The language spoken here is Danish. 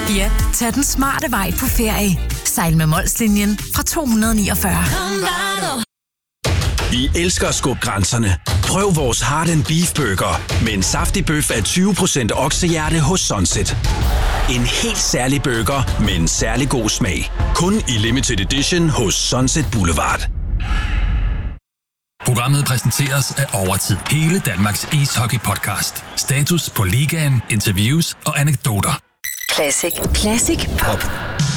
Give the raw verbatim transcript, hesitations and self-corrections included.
Ja, tag den smarte vej på ferie. Sejl med Molslinjen fra to hundrede niogfyrre. I elsker at skubbe grænserne. Prøv vores Heart and Beef Burger med en saftig bøf af tyve procent oksehjerte hos Sunset. En helt særlig burger med en særlig god smag. Kun i limited edition hos Sunset Boulevard. Programmet præsenteres af Overtid. Hele Danmarks ishockey-podcast. Status på ligaen, interviews og anekdoter. Classic. Classic Pop.